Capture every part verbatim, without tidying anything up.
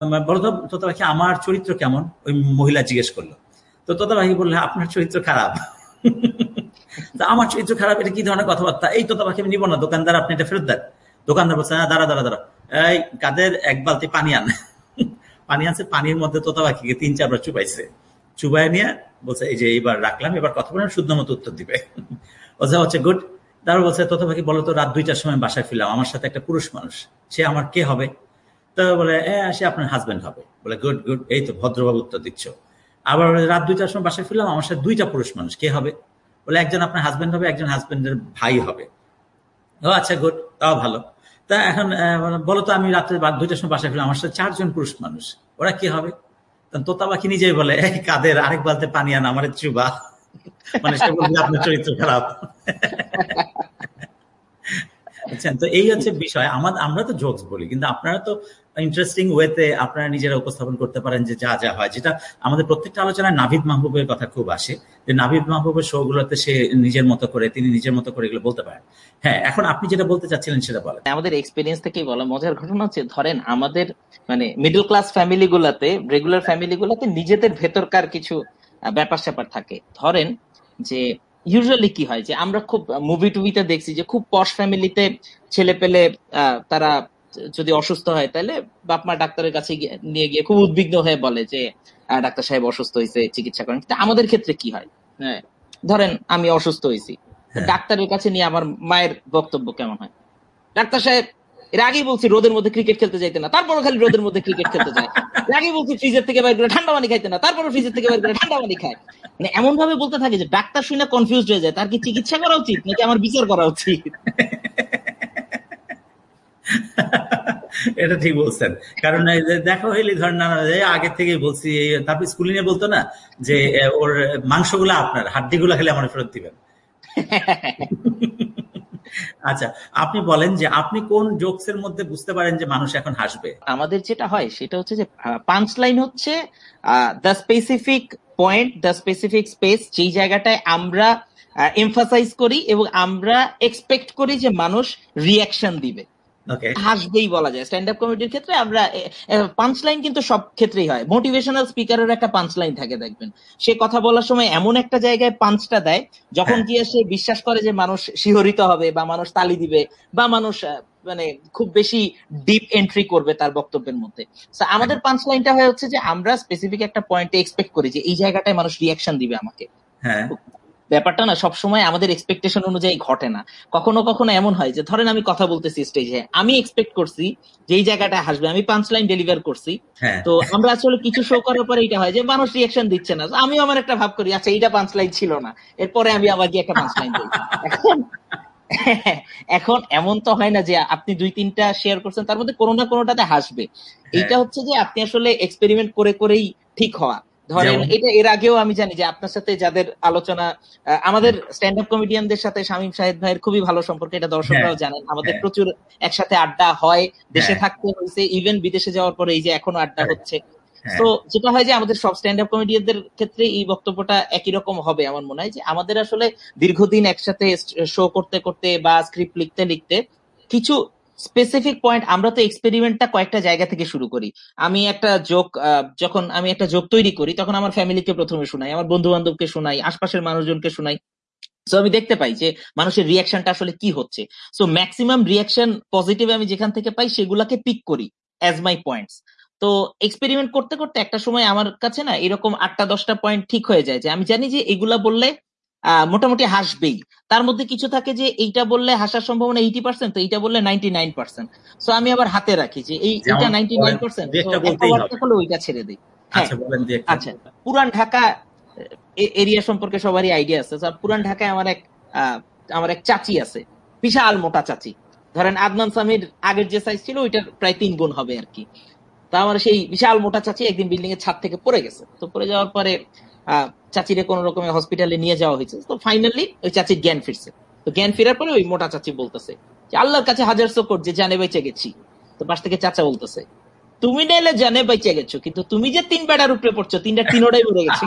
বলতো তোতা পাখি আমার চরিত্র কেমন, ওই মহিলা জিজ্ঞেস করলো। তো তোতা পাখি বললো আপনার চরিত্র খারাপ। তা আমার চরিত্র খারাপ, এটা কি ধরনের কথাবার্তা, এই তোতা পাখি আমি নিব না, দোকানদার আপনি এটা ফেরত দেন। দোকানদার বলছে না, দাঁড়া দাঁড়া দাঁড়া, এই কাদের এক বালতি পানি আন। পানি আনছে, পানির মধ্যে তোতা পাখিকে তিন চারবার চুপাইছে, চুবাই নিয়ে বলছে এই যে এইবার রাখলাম, এবার কথা বলেন, শুদ্ধ মতো উত্তর দিবে। ওঝা হচ্ছে গুড। তারপর বলছে তোতা পাখি বলো তো, রাত দুইটার সময় বাসায় ফিরলাম, আমার সাথে একটা পুরুষ মানুষ, সে আমার কে হবে? তো বলে সে আপনার হাজবেন্ড হবে। বলে গুড গুড, এই তো ভদ্রভাবে উত্তর দিচ্ছ। আবার রাত দুইটার সময় বাসায় ফিরলাম, আমার সাথে দুইটা পুরুষ মানুষ, কে হবে? বলে একজন আপনার হাজবেন্ড হবে, একজন হাজবেন্ডের ভাই হবে। ও আচ্ছা গুড, তাও ভালো। তা এখন বলো তো, আমি রাত্রে দুইটার সময় বাসায় ফিরলাম, আমার সাথে চারজন পুরুষ মানুষ, ওরা কি হবে? তোতা পাখি নিজেই বলে এই কাদের আরেক বালতে পানি আন, আমার চুবা। মানে সে বলবে আপনার চরিত্র খারাপ। বুঝছেন? তো এই হচ্ছে বিষয়। আমরা তো জোকস বলি, কিন্তু আপনারা তো ইন্টারেস্টিং ওয়েতে আপনারা নিজেরা উপস্থাপন করতে পারেন যে যা যা হয়, যেটা আমাদের প্রত্যেকটা আলোচনায় নাভিদ মাহবুবের কথা খুব আসে, যে নাভিদ মাহবুবের শো গুলোতে সে নিজের মতো করে তিনি নিজের মতো করে এগুলো বলতে পারেন। হ্যাঁ, এখন আপনি যেটা বলতে চাচ্ছিলেন সেটা বলেন। আমাদের এক্সপিরিয়েন্স থেকেই বলা, মজার ঘটনা হচ্ছে ধরেন আমাদের মানে মিডল ক্লাস ফ্যামিলি গুলাতে, রেগুলার ফ্যামিলি গুলাতে নিজেদের ভেতরকার কিছু ব্যাপার স্যাপার থাকে। ধরেন যে ইউজুয়ালি কি হয় যে আমরা খুব মুভি টুভিতে দেখছি যে খুব পশ ফ্যামিলিতে ছেলে পেলে তারা যদি অসুস্থ হয় তাহলে বাপ মা ডাক্তারের কাছে নিয়ে গিয়ে খুব উদ্বিগ্ন হয়ে বলে যে ডাক্তার সাহেব অসুস্থ হয়েছে, চিকিৎসা করেন। কিন্তু আমাদের ক্ষেত্রে কি হয়, ধরেন আমি অসুস্থ হয়েছি, ডাক্তারের কাছে নিয়ে আমার মায়ের বক্তব্য কেমন হয়, ডাক্তার সাহেব এর আগেই বলছি রোদের মধ্যে ক্রিকেট খেলতে যাইতে না, তারপরও খালি রোদের মধ্যে ক্রিকেট খেলতে যায়। এর আগেই বলছি ফ্রিজের থেকে বাইর করে ঠান্ডা পানি খাইতে না, তারপরও ফ্রিজের থেকে বাইর করে ঠান্ডা পানি খায়। মানে এমন ভাবে বলতে থাকে যে ডাক্তার শুনে কনফিউজ হয়ে যায়, তার কি চিকিৎসা করা উচিত নাকি আমার বিচার করা উচিত। এটা ঠিক বলছেন, কারণ দেখা হইলে ধরেন না আগে থেকেই বলছি, তারপর স্কুলে নিয়ে বলতো না যে ওর মাংসগুলা আপনার, হাড্ডিগুলা খেলে আমার ফেরত দিবেন। আচ্ছা, আপনি বলেন যে আপনি কোন জোকস এর মধ্যে বুঝতে পারেন যে মানুষ এখন হাসবে? আমাদের যেটা হয় সেটা হচ্ছে যে পাঞ্চ লাইন হচ্ছে the specific point, the specific space, যেই জায়গাটায় আমরা এমফাসাইজ করি এবং আমরা এক্সপেক্ট করি যে মানুষ রিয়াকশন দিবে, হাসবেই বলা যায়। স্ট্যান্ড আপ কমেডির ক্ষেত্রে আমরা পাঞ্চ লাইন কিন্তু সব ক্ষেত্রেই হয়। মোটিভেশনাল স্পিকারের একটা পাঞ্চ লাইন থাকে, দেখবেন সে কথা বলার সময় এমন একটা জায়গায় পাঞ্চটা দেয় যখন গিয়ে সে বিশ্বাস করে যে মানুষ শিহরিত হবে বা মানুষ তালি দিবে বা মানুষ মানে খুব বেশি ডিপ এন্ট্রি করবে তার বক্তব্যের মধ্যে। আমাদের পাঞ্চ লাইনটা হয় হচ্ছে যে আমরা স্পেসিফিক একটা পয়েন্টে এক্সপেক্ট করি যে এই জায়গাটায় মানুষ রিয়াকশন দিবে আমাকে। হ্যাঁ, ব্যাপারটা না সবসময় আমাদের এক্সপেকটেশন অনুযায়ী ঘটে না। কখনো কখনো এমন হয় যে ধরেন আমি কথা বলতেছি স্টেজে, আমি এক্সপেক্ট করছি যে এই জায়গাটায় হাসবে, আমি পাঁচ লাইন ডেলিভার করছি, তো আমরা আসলে কিছু শো করার পরে এটা হয় যে মানুষ রিয়াকশন দিচ্ছে না, আমি আমার একটা ভাব করি আচ্ছা এইটা পাঁচ লাইন ছিল না, এরপরে আমি আবার গিয়ে একটা পাঁচ লাইন দিই। এখন এখন এমন তো হয় না যে আপনি দুই তিনটা শেয়ার করছেন তার মধ্যে কোনো না কোনোটাতে হাসবে। এইটা হচ্ছে যে আপনি আসলে এক্সপেরিমেন্ট করে করেই ঠিক হওয়া। ধরেন এটা এর আগেও আমি জানি যে আপনার সাথে যাদের আলোচনা, আমাদের স্ট্যান্ড আপ কমেডিয়ানদের সাথে শামীম শাহিদ ভাইয়ের খুবই ভালো সম্পর্ক, এটা দর্শকরাও জানেন। আমাদের প্রচুর একসাথে আড্ডা হয়, দেশে থাকতে হয়েছে, ইভেন বিদেশে যাওয়ার পরে এই যে এখনো আড্ডা হচ্ছে। তো যেটা হয় যে আমাদের সব স্ট্যান্ড আপ কমেডিয়ানদের ক্ষেত্রে এই বক্তব্যটা একই রকম হবে আমার মনে হয়, যে আমাদের আসলে দীর্ঘদিন একসাথে শো করতে করতে বা স্ক্রিপ্ট লিখতে লিখতে কিছু স্পেসিফিক পয়েন্ট, আমরা তো এক্সপেরিমেন্টটা কয়েকটা জায়গা থেকে শুরু করি। আমি একটা জোক যখন আমি একটা জোক তৈরি করি তখন আমার ফ্যামিলিকে প্রথমে শোনাই, আমার বন্ধু বান্ধবকে শোনাই, আশপাশের মানুষজনকে শোনাই। সো আমি দেখতে পাই যে মানুষের রিয়াকশনটা আসলে কি হচ্ছে। সো ম্যাক্সিমাম রিয়াকশন পজিটিভ আমি যেখান থেকে পাই সেগুলাকে পিক করি অ্যাজ মাই পয়েন্টস। তো এক্সপেরিমেন্ট করতে করতে একটা সময় আমার কাছে না এরকম আটটা দশটা পয়েন্ট ঠিক হয়ে যায় যে আমি জানি যে এগুলা বললে আহ মোটামুটি হাসবেই। তার মধ্যে কিছু থাকে যে এইটা বললে হাসার সম্ভাবনা এইটি পার্সেন্ট, তো এইটা বললে নাইনটি নাইন পার্সেন্ট। সো আমি আবার হাতে রাখি যে এই এইটা নাইনটি নাইন পার্সেন্ট, হলে ওইটা ছেড়ে দিই। হ্যাঁ, আচ্ছা, পুরান ঢাকা এরিয়া সম্পর্কে সবারই আইডিয়া আছে। পুরান ঢাকায় আমার এক আমার এক চাচি আছে, বিশাল মোটা চাচি। ধরেন আদনান সামির আগের যে সাইজ ছিল ওইটার প্রায় তিন গুণ হবে আর কি। তা আমার সেই বিশাল মোটা চাচি একদিন বিল্ডিং এর ছাদ থেকে পড়ে গেছে। তো পড়ে যাওয়ার পরে আহ চাচিরে কোন রকমে হসপিটালে নিয়ে যাওয়া হয়েছে। তো ফাইনালি ওই চাচির জ্ঞান ফিরছে। তো জ্ঞান ফেরার পরে ওই মোটা চাচি বলতেছে যে আল্লাহর কাছে হাজার শুকর যে জানে বেঁচে গেছি। তো পাশ থেকে চাচা বলতেছে তুমি নাইলে জানে বেঁচে গেছো, কিন্তু তুমি যে তিন বেড়ার উপরে পড়ছো, তিনটা তিনোটাই মরে গেছে।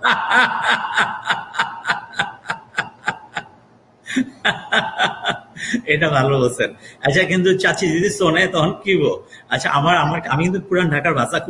এটা ভালো বলছেন। আচ্ছা, কিন্তু চাচি যদি শোনে তখন কি বল? আচ্ছা, আমার আমার আমি কিন্তু পুরান ঢাকার ভাষা